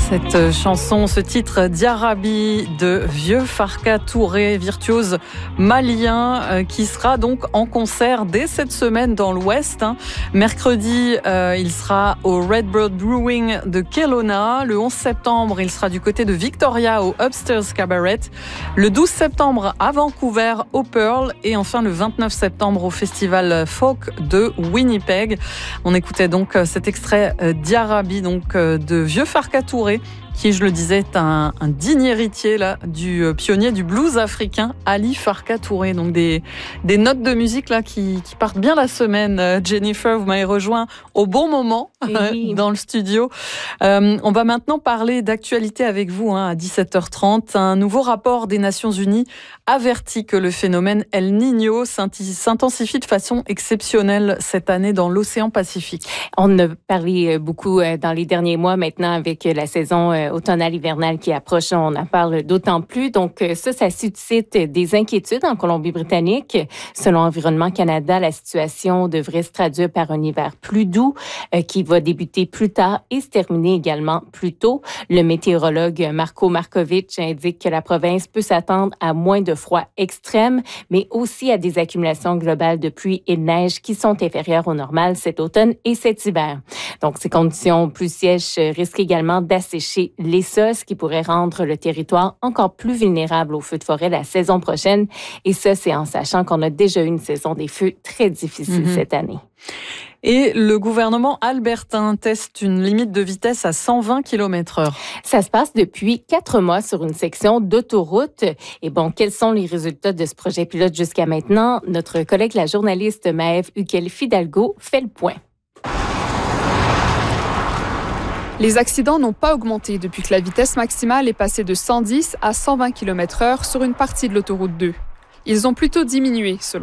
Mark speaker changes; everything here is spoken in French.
Speaker 1: Cette chanson, ce titre Diarabi de Vieux Farka Touré, virtuose malien, qui sera donc en concert dès cette semaine dans l'Ouest. Mercredi, il sera au Redbird Brewing de Kelowna. Le 11 septembre, il sera du côté de Victoria au Upstairs Cabaret. Le 12 septembre à Vancouver au Pearl. Et enfin le 29 septembre au Festival Folk de Winnipeg. On écoutait donc cet extrait Diarabi donc, de Vieux Farka Touré, qui, je le disais, est un digne héritier là, du pionnier du blues africain, Ali Farka Touré. Donc des notes de musique là, qui partent bien la semaine. Jennifer, vous m'avez rejoint au bon moment oui. Dans le studio. On va maintenant parler d'actualité avec vous à 17h30. Un nouveau rapport des Nations Unies avertit que le phénomène El Niño s'intensifie de façon exceptionnelle cette année dans l'océan Pacifique.
Speaker 2: On a parlé beaucoup dans les derniers mois maintenant avec la saison automnale hivernale qui approche, on en parle d'autant plus. Donc ça suscite des inquiétudes en Colombie-Britannique. Selon Environnement Canada, la situation devrait se traduire par un hiver plus doux qui va débuter plus tard et se terminer également plus tôt. Le météorologue Marko Markovic indique que la province peut s'attendre à moins de froid extrême, mais aussi à des accumulations globales de pluie et de neige qui sont inférieures au normal cet automne et cet hiver. Donc, ces conditions plus sèches risquent également d'assécher les sols, ce qui pourrait rendre le territoire encore plus vulnérable aux feux de forêt la saison prochaine. Et ça, c'est en sachant qu'on a déjà eu une saison des feux très difficile cette année.
Speaker 1: Et le gouvernement albertain teste une limite de vitesse à 120 km/h.
Speaker 2: Ça se passe depuis 4 mois sur une section d'autoroute. Et bon, quels sont les résultats de ce projet pilote jusqu'à maintenant? Notre collègue, la journaliste Maëve Ukel-Fidalgo, fait le point.
Speaker 3: Les accidents n'ont pas augmenté depuis que la vitesse maximale est passée de 110 à 120 km/h sur une partie de l'autoroute 2. Ils ont plutôt diminué, selon